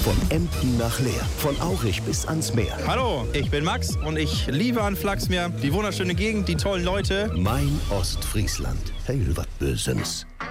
Von Emden nach Leer, von Aurich bis ans Meer. Hallo, ich bin Max und ich liebe an Flachsmeer die wunderschöne Gegend, die tollen Leute. Mein Ostfriesland. Hey, was Bösenes.